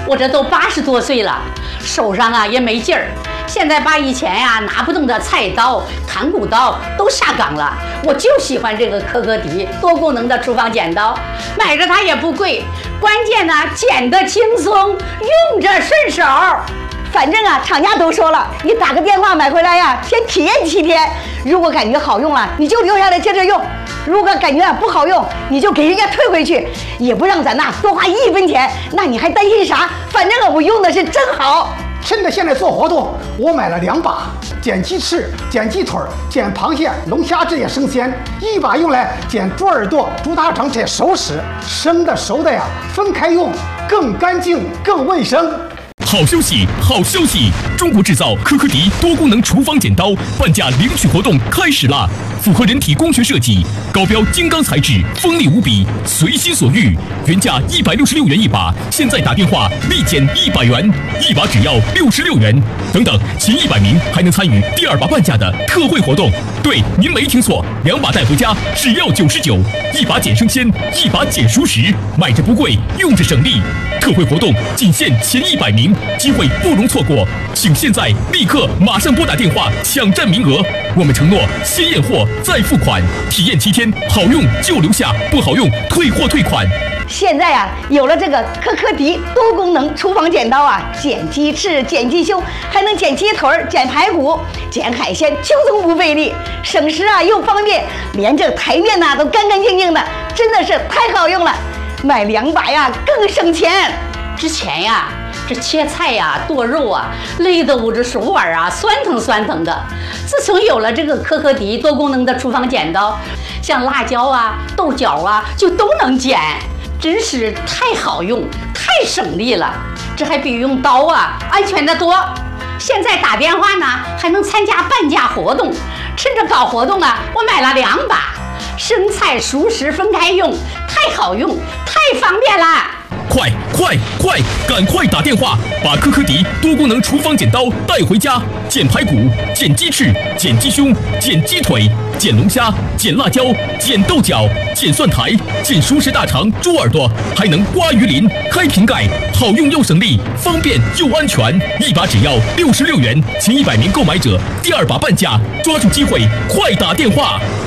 我这都80多岁了，手上啊也没劲儿。现在把以前呀拿不动的菜刀、砍骨刀都下岗了，我就喜欢这个可可迪多功能的厨房剪刀，买着它也不贵，关键呢剪得轻松，用着顺手。 反正啊，厂家都说了，你打个电话买回来呀，先体验7天。如果感觉好用了，你就留下来接着用；如果感觉不好用，你就给人家退回去，也不让咱呐多花1分钱。那你还担心啥？反正我用的是真好。 趁着现在做活动，我买了2把，剪鸡翅、剪鸡腿、剪螃蟹、龙虾这些生鲜，一把用来剪猪耳朵、猪大肠这些熟食，生的熟的呀分开用，更干净更卫生。 好消息，好消息！中国制造可可迪多功能厨房剪刀半价领取活动开始啦！符合人体工学设计，高标金刚材质，锋利无比，随心所欲。原价166元一把，现在打电话立减100元，一把只要66元。等等，前100名还能参与第2把半价的特惠活动。对，您没听错，2把带回家只要99，一把减生鲜，一把减熟食，买着不贵，用着省力。特惠活动仅限前100名，机会不容错过，请现在立刻马上拨打电话抢占名额。我们承诺先验货再付款，体验7天，好用就留下，不好用退货退款。 现在啊，有了这个可可迪多功能厨房剪刀啊，剪鸡翅、剪鸡胸，还能剪鸡腿、剪排骨、剪海鲜，轻松不费力，省时啊又方便，连这台面呐都干干净净的，真的是太好用了。买2把呀更省钱。 之前呀，这切菜呀、剁肉啊，累得我这手腕啊酸疼酸疼的。自从有了这个可可迪多功能的厨房剪刀，像辣椒啊、豆角啊，就都能剪，真是太好用、太省力了。这还比用刀啊安全得多。现在打电话呢，还能参加半价活动。趁着搞活动啊，我买了2把，生菜熟食分开用，太好用，太方便了。 快，赶快打电话，把可可迪多功能厨房剪刀带回家，剪排骨、剪鸡翅、剪鸡胸、剪鸡腿、剪龙虾、剪辣椒、剪豆角、剪蒜苔、剪熟食大肠、猪耳朵，还能刮鱼鳞、开瓶盖，好用又省力，方便又安全。一把只要66元，前100名购买者第2把半价，抓住机会，快打电话！